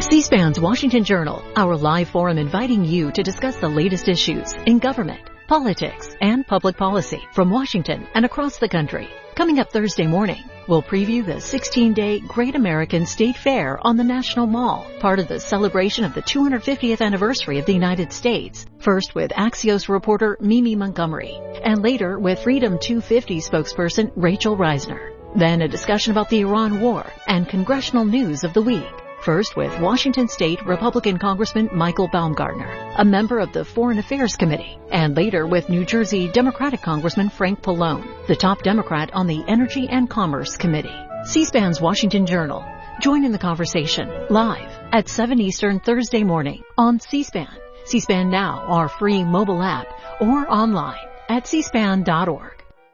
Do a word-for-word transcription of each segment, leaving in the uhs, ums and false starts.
C-SPAN's Washington Journal, our live forum inviting you to discuss the latest issues in government, politics, and public policy from Washington and across the country. Coming up Thursday morning, we'll preview the sixteen-day Great American State Fair on the National Mall, part of the celebration of the two hundred fiftieth anniversary of the United States. First with Axios reporter Mimi Montgomery, and later with Freedom two fifty spokesperson Rachel Reisner. Then a discussion about the Iran war and congressional news of the week. First with Washington State Republican Congressman Michael Baumgartner, a member of the Foreign Affairs Committee, and later with New Jersey Democratic Congressman Frank Pallone, the top Democrat on the Energy and Commerce Committee. C-SPAN's Washington Journal. Join in the conversation live at seven Eastern Thursday morning on C-SPAN, C-SPAN Now, our free mobile app, or online at c span dot org.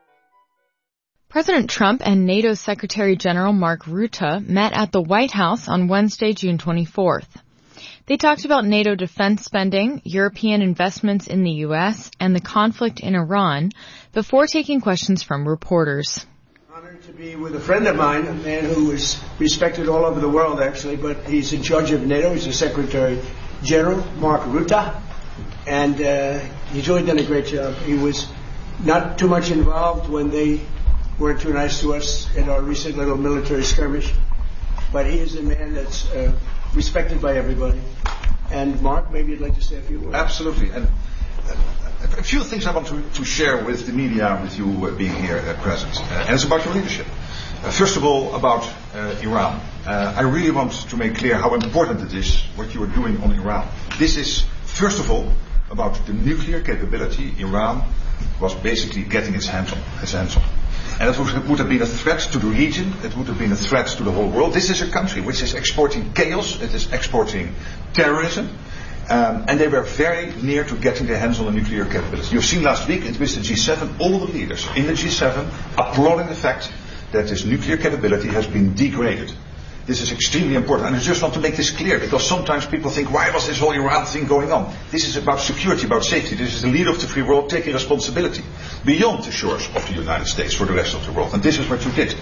President Trump and NATO Secretary General Mark Rutte met at the White House on Wednesday, June twenty-fourth. They talked about NATO defense spending, European investments in the U S, and the conflict in Iran before taking questions from reporters. Honored to be with a friend of mine, a man who is respected all over the world, actually, but he's in charge of NATO. He's the Secretary General, Mark Rutte, and uh, he's really done a great job. He was not too much involved when they weren't too nice to us in our recent little military skirmish, but he is a man that's uh, respected by everybody. And Mark, maybe you'd like to say a few words. Absolutely. And uh, a few things I want to, to share with the media, with you uh, being here uh, present. Uh, and it's about your leadership. Uh, first of all, about uh, Iran. Uh, I really want to make clear how important it is what you are doing on Iran. This is, first of all, about the nuclear capability Iran was basically getting its hands on. Its hands on. And it would, would have been a threat to the region, it would have been a threat to the whole world. This is a country which is exporting chaos, it is exporting terrorism, um, and they were very near to getting their hands on the nuclear capability. You've seen last week with the G seven, all the leaders in the G seven applauding the fact that this nuclear capability has been degraded. This is extremely important, and I just want to make this clear, because sometimes people think, why was this whole Iran thing going on? This is about security, about safety. This is the leader of the free world taking responsibility beyond the shores of the United States for the rest of the world, and this is what you did.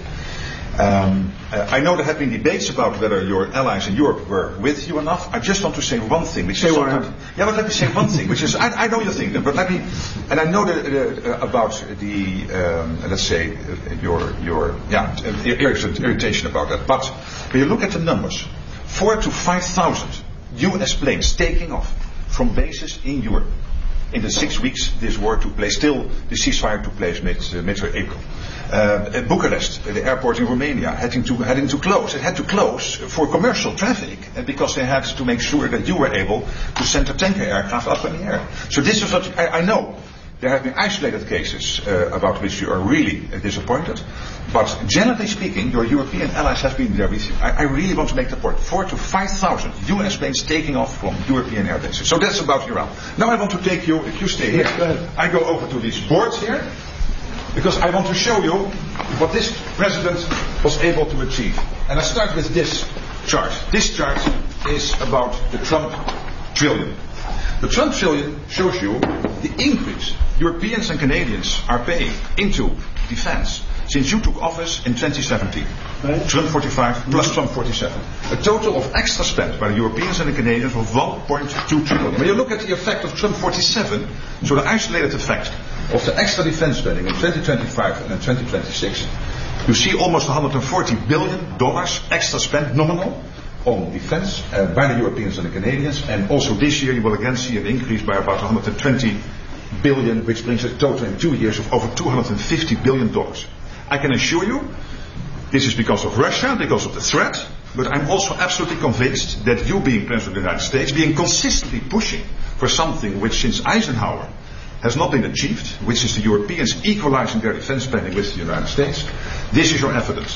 Um, uh, I know there have been debates about whether your allies in Europe were with you enough. I just want to say one thing, which say is one. Yeah, but let me say one thing, which is I, I know you think that, but let me, and I know that, uh, about the um, let's say uh, your your yeah irritation about that. But when you look at the numbers, four to five thousand U S planes taking off from bases in Europe in the six weeks this war took place. Still, the ceasefire took place mid uh, mid April. Uh, Bucharest, the airport in Romania, having to, having to close. It had to close for commercial traffic uh, because they had to make sure that you were able to send a tanker aircraft up in the air. So this is what I, I know. There have been isolated cases uh, about which you are really uh, disappointed. But generally speaking, your European allies have been there with you. I, I really want to make the point. Four to five thousand U S planes taking off from European air bases. So that's about Iran. Now I want to take you, if you stay here, yes, I go over to these boards here, because I want to show you what this president was able to achieve. And I start with this chart. This chart is about the Trump trillion. The Trump trillion shows you the increase Europeans and Canadians are paying into defense since you took office in twenty seventeen. Right. Trump forty-five plus Trump forty-seven. A total of extra spent by the Europeans and the Canadians of one point two trillion. When you look at the effect of Trump forty-seven, so the isolated effect of the extra defense spending in twenty twenty-five and in twenty twenty-six, you see almost one hundred forty billion dollars extra spent nominal on defense uh, by the Europeans and the Canadians, and also this year you will again see an increase by about one hundred twenty billion, which brings a total in two years of over two hundred fifty billion dollars. I can assure you, this is because of Russia, because of the threat, but I'm also absolutely convinced that you being President of the United States, being consistently pushing for something which since Eisenhower has not been achieved, which is the Europeans equalizing their defense spending with the United States, this is your evidence.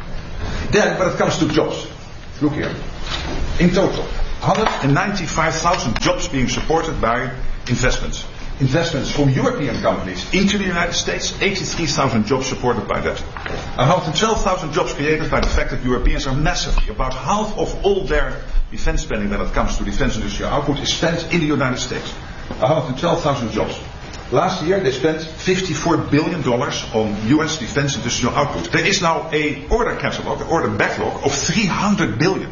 Then, when it comes to jobs, look here. In total, one hundred ninety-five thousand jobs being supported by investments. Investments from European companies into the United States, eighty-three thousand jobs supported by that. one hundred twelve thousand jobs created by the fact that Europeans are massively, about half of all their defense spending when it comes to defense industrial output is spent in the United States. one hundred twelve thousand jobs. Last year they spent fifty-four billion dollars on U S defense industrial output. There is now a order catalog, an order backlog of three hundred billion dollars.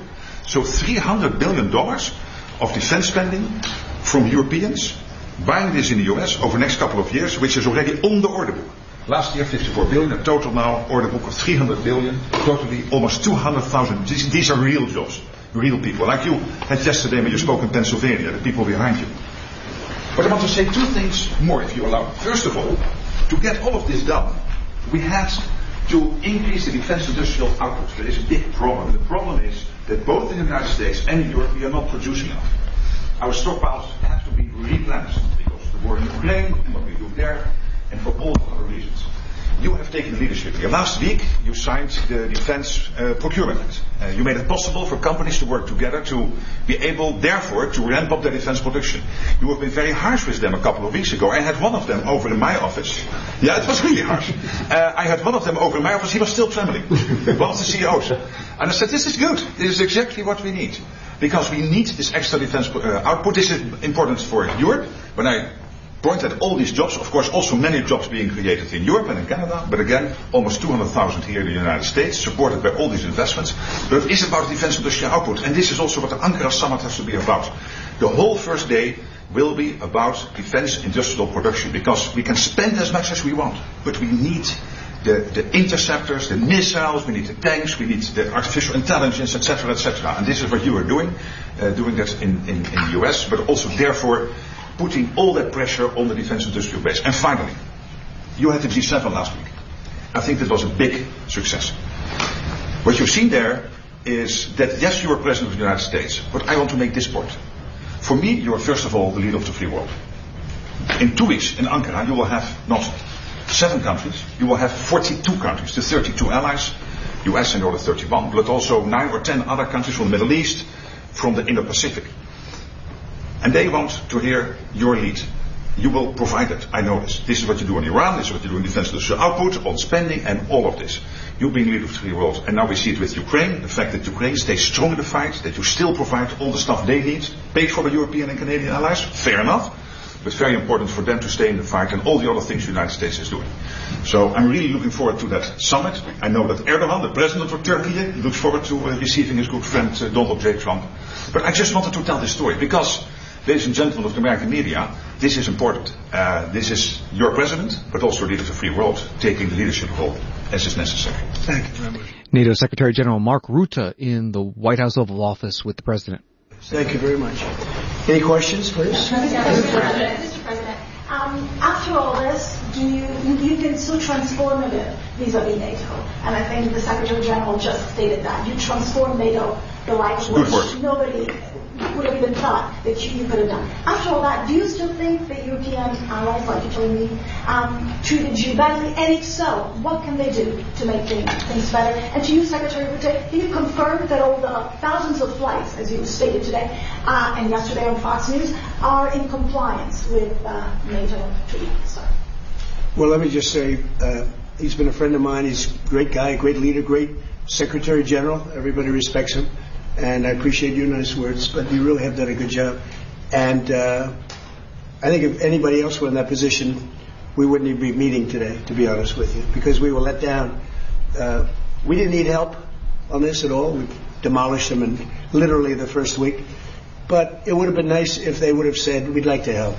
So three hundred billion dollars of defense spending from Europeans, buying this in the U S over the next couple of years, which is already on the order book. Last year, fifty-four billion, a total now order book of three hundred billion, totally almost two hundred thousand. These, these are real jobs, real people, like you had yesterday when you spoke in Pennsylvania, the people behind you. But I want to say two things more, if you allow. First of all, to get all of this done, we had to increase the defense industrial output. There is a big problem. The problem is that both in the United States and in Europe, we are not producing enough. Our stockpiles have to be replenished because of the war in Ukraine and what we do there, and for all other reasons. You have taken leadership here. Last week, you signed the Defense uh, Procurement Act. Uh, you made it possible for companies to work together to be able, therefore, to ramp up their defense production. You have been very harsh with them a couple of weeks ago. I had one of them over in my office. Yeah, it was really harsh. Uh, I had one of them over in my office. He was still trembling. One of the C E Os. And I said, this is good. This is exactly what we need. Because we need this extra defense uh, output. This is important for Europe. When I point at all these jobs, of course also many jobs being created in Europe and in Canada, but again, almost two hundred thousand here in the United States, supported by all these investments. But it is about defense industrial output, and this is also what the Ankara summit has to be about. The whole first day will be about defense industrial production, because we can spend as much as we want, but we need the, the interceptors, the missiles, we need the tanks, we need the artificial intelligence, et cetera, et cetera. And this is what you are doing, uh, doing that in, in, in the U S, but also therefore putting all that pressure on the defense industrial base. And finally, you had the G seven last week. I think that was a big success. What you've seen there is that, yes, you are president of the United States, but I want to make this point. For me, you are first of all the leader of the free world. In two weeks in Ankara, you will have not seven countries, you will have forty-two countries, the thirty-two allies, U S and the other thirty-one, but also nine or ten other countries from the Middle East, from the Indo-Pacific. And they want to hear your lead. You will provide it, I know this. This is what you do in Iran, this is what you do in defense industrial output, on spending, and all of this. You being leader of the free world. And now we see it with Ukraine, the fact that Ukraine stays strong in the fight, that you still provide all the stuff they need, paid for by European and Canadian allies, fair enough, but very important for them to stay in the fight and all the other things the United States is doing. So I'm really looking forward to that summit. I know that Erdogan, the president of Turkey, looks forward to uh, receiving his good friend uh, Donald J. Trump. But I just wanted to tell this story because, ladies and gentlemen of the American media, this is important. Uh, this is your president, but also leader of the free world, taking the leadership role as is necessary. Thank you very much. NATO Secretary General Mark Rutte in the White House Oval Office with the President. Thank you very much. Any questions, please? Mister President, Mister President, um, after all this, do you, you've been so transformative vis-a-vis NATO, and I think the Secretary General just stated that. You transformed NATO, the likes of which nobody would have even thought that you, you could have done. After all that, do you still think the European allies, like you told me, um, treated you badly? And if so, what can they do to make things, things better? And to you, Secretary Rutte, can you confirm that all the thousands of flights, as you stated today uh, and yesterday on Fox News, are in compliance with uh, NATO treaty? Sorry. Well, let me just say, uh, he's been a friend of mine. He's a great guy, great leader, great Secretary General. Everybody respects him. And I appreciate your nice words, but you really have done a good job. And uh, I think if anybody else were in that position, we wouldn't even be meeting today, to be honest with you, because we were let down. Uh, we didn't need help on this at all. We demolished them in literally the first week. But it would have been nice if they would have said, we'd like to help.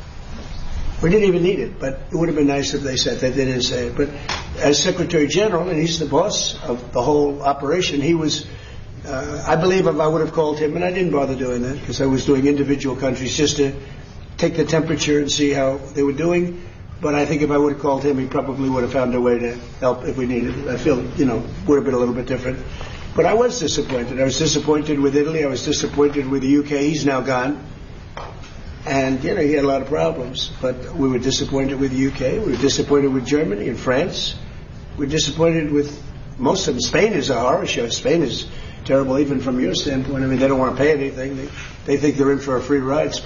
We didn't even need it, but it would have been nice if they said that. They didn't say it. But as Secretary General, and he's the boss of the whole operation, he was... Uh, I believe if I would have called him, and I didn't bother doing that because I was doing individual countries just to take the temperature and see how they were doing. But I think if I would have called him, he probably would have found a way to help if we needed it. I feel, you know, would have been a little bit different. But I was disappointed. I was disappointed with Italy. I was disappointed with the U K. He's now gone. And, you know, he had a lot of problems. But we were disappointed with the U K. We were disappointed with Germany and France. We were disappointed with most of them. Spain is a horror show. Spain is terrible even from your standpoint. I mean, they don't want to pay anything. They, they think they're in for a free ride. Spain